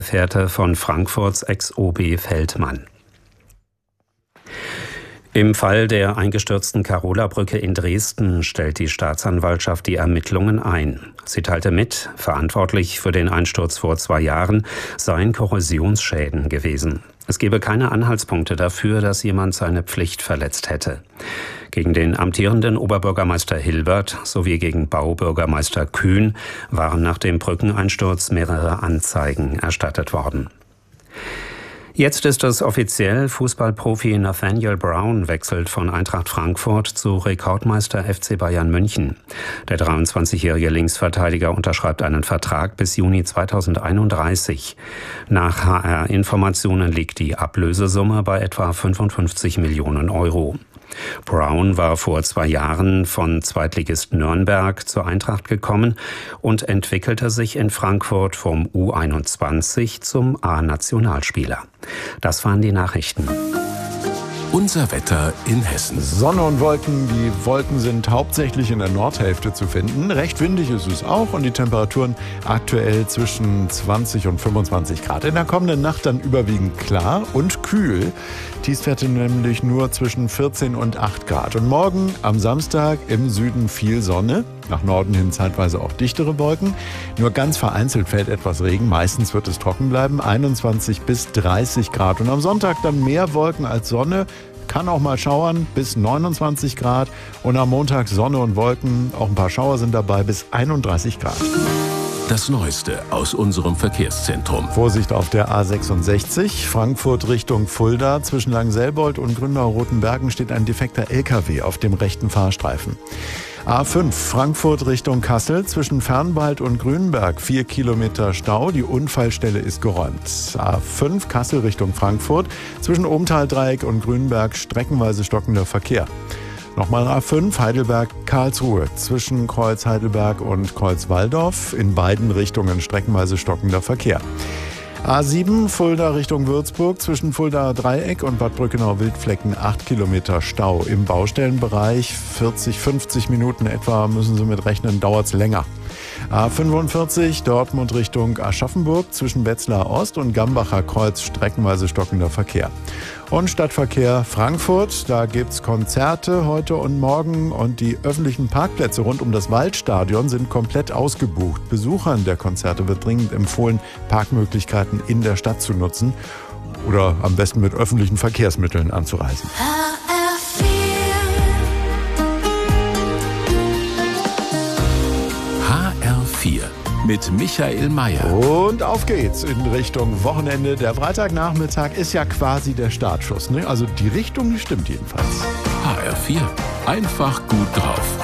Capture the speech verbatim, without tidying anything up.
Fährte von Frankfurts Ex-O B Feldmann. Im Fall der eingestürzten Karola-Brücke in Dresden stellt die Staatsanwaltschaft die Ermittlungen ein. Sie teilte mit, verantwortlich für den Einsturz vor zwei Jahren seien Korrosionsschäden gewesen. Es gebe keine Anhaltspunkte dafür, dass jemand seine Pflicht verletzt hätte. Gegen den amtierenden Oberbürgermeister Hilbert sowie gegen Baubürgermeister Kühn waren nach dem Brückeneinsturz mehrere Anzeigen erstattet worden. Jetzt ist es offiziell, Fußballprofi Nathaniel Brown wechselt von Eintracht Frankfurt zu Rekordmeister F C Bayern München. Der dreiundzwanzigjährige Linksverteidiger unterschreibt einen Vertrag bis Juni zweitausendeinunddreißig. Nach H R-Informationen liegt die Ablösesumme bei etwa fünfundfünfzig Millionen Euro. Brown war vor zwei Jahren von Zweitligist Nürnberg zur Eintracht gekommen und entwickelte sich in Frankfurt vom U einundzwanzig zum A-Nationalspieler. Das waren die Nachrichten. Unser Wetter in Hessen. Sonne und Wolken. Die Wolken sind hauptsächlich in der Nordhälfte zu finden. Recht windig ist es auch und die Temperaturen aktuell zwischen zwanzig und fünfundzwanzig Grad. In der kommenden Nacht dann überwiegend klar und kühl. Tiefstwerte nämlich nur zwischen vierzehn und acht Grad. Und morgen am Samstag im Süden viel Sonne. Nach Norden hin zeitweise auch dichtere Wolken. Nur ganz vereinzelt fällt etwas Regen. Meistens wird es trocken bleiben. einundzwanzig bis dreißig Grad. Und am Sonntag dann mehr Wolken als Sonne. Kann auch mal schauern bis neunundzwanzig Grad. Und am Montag Sonne und Wolken. Auch ein paar Schauer sind dabei bis einunddreißig Grad. Das Neueste aus unserem Verkehrszentrum. Vorsicht auf der A sechsundsechzig, Frankfurt Richtung Fulda. Zwischen Langselbold und Grünau-Rotenbergen steht ein defekter L K W auf dem rechten Fahrstreifen. A fünf, Frankfurt Richtung Kassel, zwischen Fernwald und Grünberg, vier Kilometer Stau. Die Unfallstelle ist geräumt. A fünf, Kassel Richtung Frankfurt, zwischen Obenthal-Dreieck und Grünberg streckenweise stockender Verkehr. Nochmal A fünf, Heidelberg-Karlsruhe, zwischen Kreuz Heidelberg und Kreuz Walldorf, in beiden Richtungen streckenweise stockender Verkehr. A sieben, Fulda Richtung Würzburg, zwischen Fulda Dreieck und Bad Brückenau-Wildflecken acht Kilometer Stau. Im Baustellenbereich vierzig, fünfzig Minuten etwa müssen Sie mit rechnen, dauert es länger. A fünfundvierzig, Dortmund Richtung Aschaffenburg, zwischen Wetzlar Ost und Gambacher Kreuz streckenweise stockender Verkehr. Und Stadtverkehr Frankfurt, da gibt's Konzerte heute und morgen und die öffentlichen Parkplätze rund um das Waldstadion sind komplett ausgebucht. Besuchern der Konzerte wird dringend empfohlen, Parkmöglichkeiten in der Stadt zu nutzen oder am besten mit öffentlichen Verkehrsmitteln anzureisen. H R vier mit Michael Mayer. Und auf geht's in Richtung Wochenende. Der Freitagnachmittag ist ja quasi der Startschuss, ne? Also die Richtung stimmt jedenfalls. H R vier. Einfach gut drauf.